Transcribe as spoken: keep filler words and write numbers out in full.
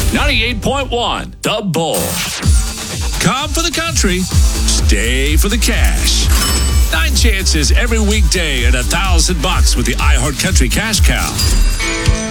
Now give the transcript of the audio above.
ninety-eight point one, The Bull. Come for the country, stay for the cash. Nine chances every weekday at a thousand bucks with the iHeart Country Cash Cow.